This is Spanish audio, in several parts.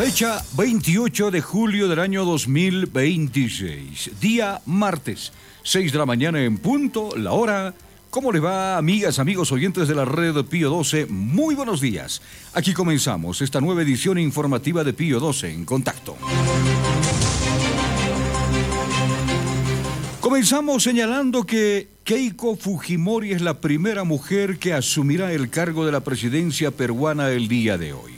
Fecha 28 de julio del año 2026. Día martes, 6 de la mañana en punto, la hora. ¿Cómo les va, amigas, amigos oyentes de la red Pío 12? Muy buenos días. Aquí comenzamos esta nueva edición informativa de Pío 12 en contacto. Comenzamos señalando que Keiko Fujimori es la primera mujer que asumirá el cargo de la presidencia peruana el día de hoy.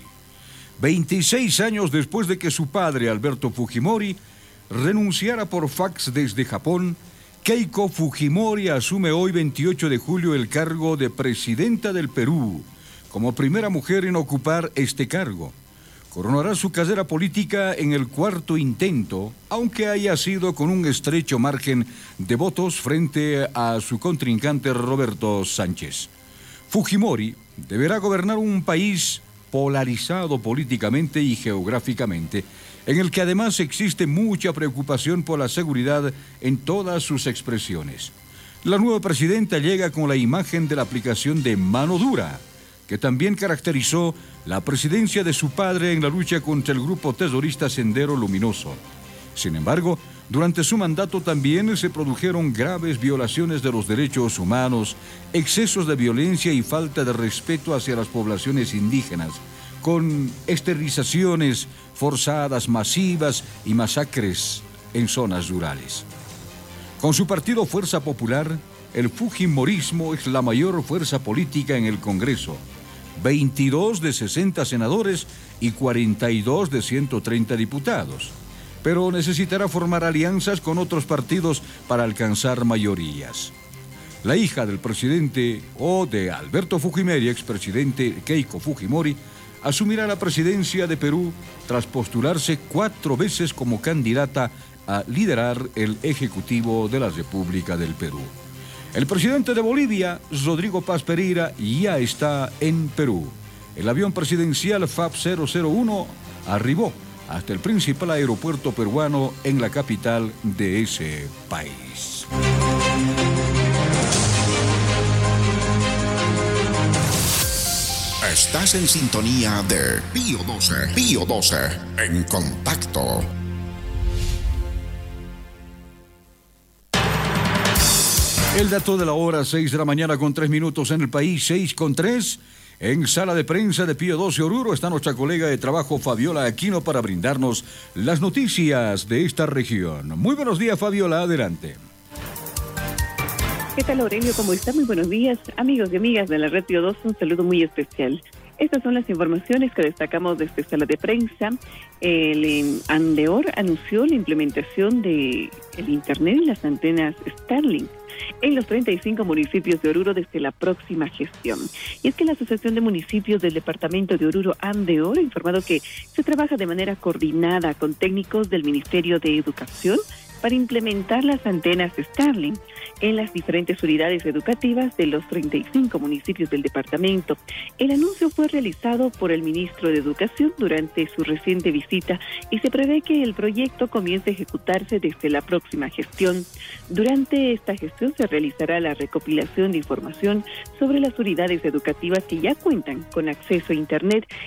26 años después de que su padre, Alberto Fujimori, renunciara por fax desde Japón, Keiko Fujimori asume hoy 28 de julio el cargo de presidenta del Perú, como primera mujer en ocupar este cargo. Coronará su carrera política en el cuarto intento, aunque haya sido con un estrecho margen de votos frente a su contrincante Roberto Sánchez. Fujimori deberá gobernar un país polarizado políticamente y geográficamente, en el que además existe mucha preocupación por la seguridad en todas sus expresiones. La nueva presidenta llega con la imagen de la aplicación de mano dura, que también caracterizó la presidencia de su padre en la lucha contra el grupo terrorista Sendero Luminoso. Sin embargo, durante su mandato también se produjeron graves violaciones de los derechos humanos, excesos de violencia y falta de respeto hacia las poblaciones indígenas, con esterilizaciones forzadas masivas y masacres en zonas rurales. Con su partido Fuerza Popular, el Fujimorismo es la mayor fuerza política en el Congreso. 22 de 60 senadores y 42 de 130 diputados. Pero necesitará formar alianzas con otros partidos para alcanzar mayorías. La hija del presidente de Alberto Fujimori, expresidente Keiko Fujimori, asumirá la presidencia de Perú tras postularse 4 veces como candidata a liderar el Ejecutivo de la República del Perú. El presidente de Bolivia, Rodrigo Paz Pereira, ya está en Perú. El avión presidencial FAB 001 arribó hasta el principal aeropuerto peruano en la capital de ese país. Estás en sintonía de Pío 12. Pío 12 en contacto. El dato de la hora, 6 de la mañana con 3 minutos en el país, 6 con 3. En sala de prensa de Pío 12 Oruro está nuestra colega de trabajo Fabiola Aquino para brindarnos las noticias de esta región. Muy buenos días, Fabiola, adelante. ¿Qué tal, Aurelio? ¿Cómo está? Muy buenos días, amigos y amigas de la red Pío 12, un saludo muy especial. Estas son las informaciones que destacamos desde sala de prensa. El Andeor anunció la implementación del Internet y las antenas Starlink en los 35 municipios de Oruro desde la próxima gestión. Y es que la Asociación de Municipios del Departamento de Oruro, Andeor, ha informado que se trabaja de manera coordinada con técnicos del Ministerio de Educación para implementar las antenas Starlink en las diferentes unidades educativas de los 35 municipios del departamento. El anuncio fue realizado por el ministro de Educación durante su reciente visita y se prevé que el proyecto comience a ejecutarse desde la próxima gestión. Durante esta gestión se realizará la recopilación de información sobre las unidades educativas que ya cuentan con acceso a Internet